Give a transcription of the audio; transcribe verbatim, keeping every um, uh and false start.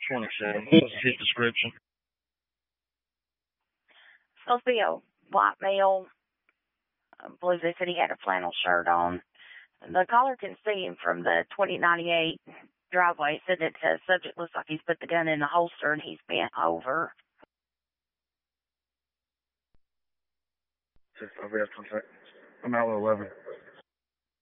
twenty-seven. What was his description? Supposed to be a white male. I believe they said he had a flannel shirt on. The caller can see him from the twenty ninety-eight driveway. Said that the subject looks like he's put the gun in the holster and he's bent over. I'm out at eleven.